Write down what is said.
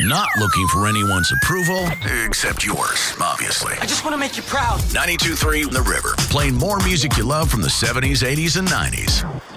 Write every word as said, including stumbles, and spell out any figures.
not looking for anyone's approval, except yours, obviously. I just want to make you proud. ninety-two point three The River, playing more music you love from the seventies, eighties, and nineties.